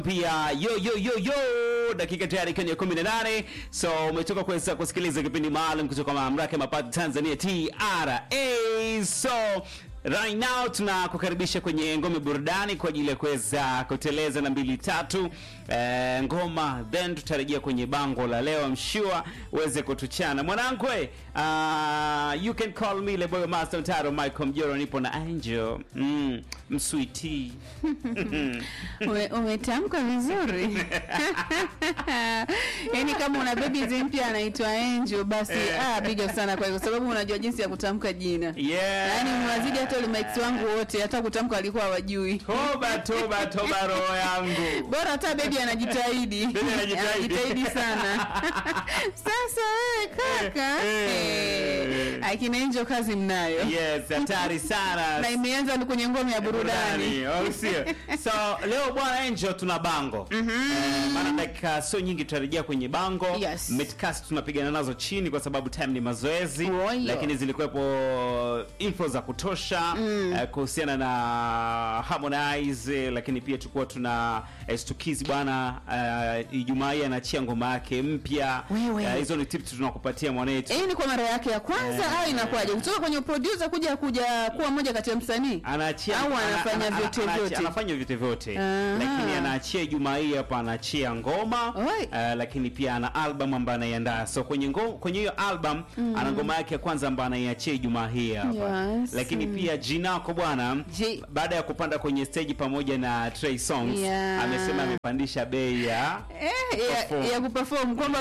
Pia dakika tayari kwenye 18. So umetoka kuweza kusikiliza kipindi maalum kutoka mamlaka ya mapato Tanzania TRA. So right now tunakukaribisha kwenye ngome burudani kwa ajili ya kuweza kuteleza na 2-3 ngoma, then tutarejea kwenye bango la leo. I'm sure uweze kutuchana mwanangu. You can call me Leboyo Master Taro Michael Mjoro, nipo na Angel msweetie. Umetamka vizuri. Yaani kama una baby mpya anaitwa Angel basi big up sana kwa sababu unajua jinsi ya kutamka jina. Yaani unawazidi hata wale mates wangu wote, hata kutamka walikuwa hawajui. Toba roho yangu. Bora hata baby anajitahidi. Anajitahidi sana. Sasa kaka akina Angel kazi mnayo. Yes, hatari sana. Na imeanza kwenye ngome ya burudani. So leo bwana Angel tuna bango. Maana dakika sio nyingi tutarejea kwenye bango. Yes. Midcast tunapigana nazo chini kwa sababu time ni mazoezi. Lakini zilikuwepo info za kutosha kuhusiana na Harmonize, lakini pia tulikuwa tuna Stukizi bwana Ijumaa hii anaachia ngoma yake mpya. Hizo ni tips tunakupatia mwanetu. Ni kwa mara yake ya kwanza au inakuwaje? Kutoka kwenye producer kuja kuwa moja kati ya msanii. Anaachia au anafanya vyote. Anafanya vyote. Lakini anaachia Ijumaa hii hapa, anaachia ngoma. Lakini pia ana album ambayo anaiandaa. So kwenye hiyo album ana ngoma yake ya kwanza ambayo anaiachia Ijumaa hii hapa. Lakini pia Jinako bwana baada ya kupanda kwenye stage pamoja na Trey Songs amesema amepandisha bei ya kuperform kwamba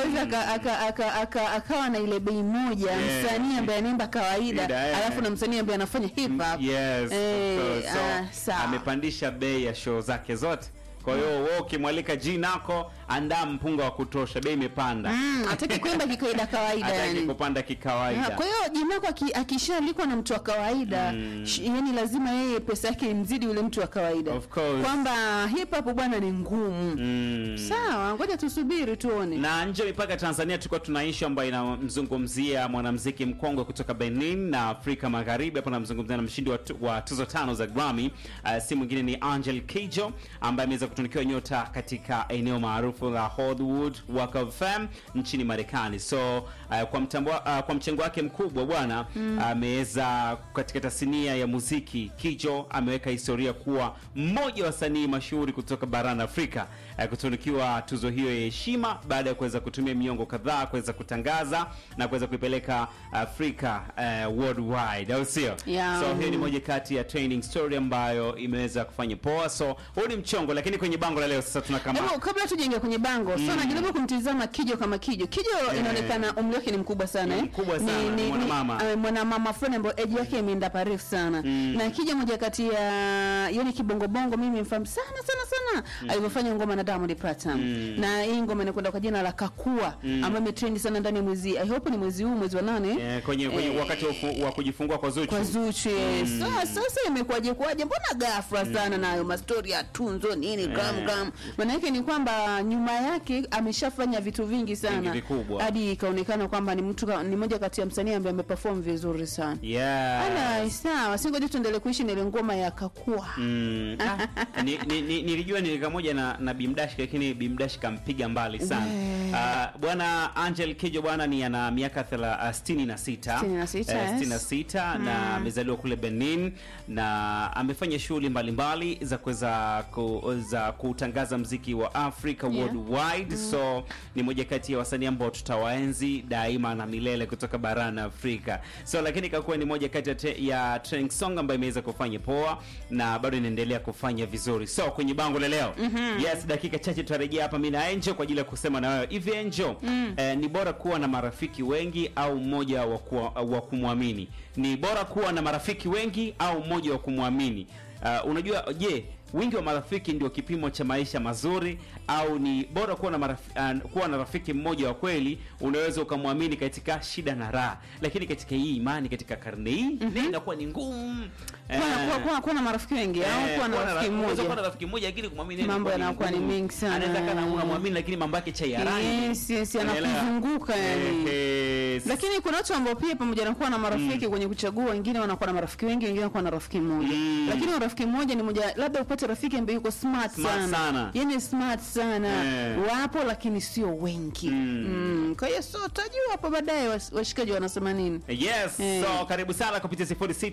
akawa na ile bei moja msanii ambaye anaimba kawaida alafu na msanii ambaye anafanya hip hop. So amepandisha bei ya show zake zote. Kwa hiyo wewe ukimwalika Jinako andaa mpunga wa kutosha, bei imepanda. Hataki kwenda kikawaida kawaida yani. Hataki kupanda kikawaida. Kwa hiyo Jinako akishalikwa na mtu wa kawaida, yani lazima yeye pesa yake imzidi yule mtu wa kawaida. Of course. Kwamba hip hop bwana ni ngumu. Sawa, ngoja tusubiri tuone. Na nje mipaka Tanzania tulikuwa tunaishi ambayo inamzungumzia mwanamuziki mkongwe kutoka Benin na Afrika Magharibi. Hapa namzungumzia na mshindi wa tuzo 5 za Grammy. Si mwingine ni Angel Kidjo ambaye ameweza kutunikiwa nyota katika eneo maarufu la Hollywood Walk of Fame nchini Marekani. So kwa mchango wake mkubwa bwana ameweza katika tasnia ya muziki. Kidjo ameweka historia kuwa mmoja wa wasanii mashuhuri kutoka barani Afrika kutunikiwa tuzo hiyo ya heshima baada ya kuweza kutumia miongo kadhaa kuweza kutangaza na kuweza kuipeleka Afrika worldwide, au sio? So hiyo ni moja kati ya training story ambayo imeweza kufanya poa. So huu ni mchongo, lakini kwenye bango la leo sasa tunakama. Hebu kabla tujenge kwenye bango, so najaribu kumtizama Kidjo kama Kidjo. Kidjo inaonekana umri wake ni mkubwa sana mkubwa sana, mwanamama fulani ambaye age yake imeenda parefu sana. Na Kidjo moja kati ya yani kibongo mimi mfahamu sana. Alifanya ngoma na Diamond Platinum. Na hii ngoma inakwenda kwa jina la Kakua ambayo imetrend sana ndani ya mwezi. I hope ni mwezi huu, mwezi wa 8. Kwenye wakati wa kujifungua kwa Zuchu. Sasa imekuaje mbona ghafla sana nayo ma story ya tunzo nini gram. Maana yake ni kwamba nyuma yake ameshafanya vitu vingi sana hadi ikaonekana kwamba ni moja kati ya msanii ambaye ameperform vizuri sana. Sawa, singoje tuendelee kuishi na ile ngoma ya Kakua. Nilijua nilika moja na Bimdash, lakini Bimdash kampiga mbali sana. Bwana Angel Kidjo bwana ni ana miaka 66 na amezaliwa kule Benin na amefanya shughuli mbalimbali za kuweza kutangaza muziki wa Africa worldwide. So ni moja kati ya wasanii ambao tutawaenzi daima na milele kutoka barani Afrika. So lakini ikakuwa ni moja kati ya trending song ambayo imeweza kufanya poa na bado inaendelea kufanya vizuri. So kwenye bango la leo yes, dakika chache tutarejea hapa mimi na Angel kwa ajili ya kusema na wewe. Hivi Angel, ni bora kuwa na marafiki wengi au mmoja wa kumwamini? Ni bora kuwa na marafiki wengi au mmoja wa kumwamini? Unajua wingi wa marafiki ndio kipimo cha maisha mazuri, au ni bora kuwa na rafiki mmoja wa kweli unaweza ukamwamini katika shida na raha? Lakini katika hii imani katika karne hii inakuwa ni ngumu. Kuwa na marafiki wengi au kuwa na rafiki mmoja. Kuwa na rafiki mmoja lakini kumwamini mambo yanakuwa ni mengi sana. Anaweza kana unamwamini lakini mambo yake chai ya rangi. Yes, anakuzunguka yani. Yes. Lakini kuna watu ambao pia pamoja na kuwa na marafiki kwenye kuchagua, wengine wanakuwa na marafiki wengi, wengine wanakuwa na rafiki mmoja. Lakini rafiki mmoja ni moja, labda upate rafiki ambaye yuko smart sana. Yaani smart sana. Wapo lakini sio wengi. Kwa hiyo so tajua hapo baadaye washikaji wanasema nini. Yes. So karibu sana kupitia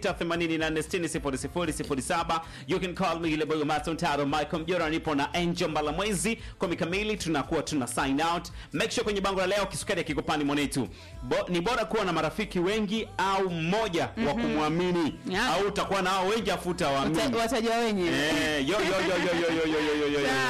0688600007. You can call me ile boy Mason Taro Michael Mjora, nipo na Angel Mbalamwezi. Kwa mikamili tunakuwa tuna sign out. Make sure kwenye bango la leo kisukari kikopani mwanetu. Ni bora kuwa na marafiki wengi au mmoja wa kumwamini, au utakuwa na hao wengi afuta waamini. Watajua wenyewe. Yo.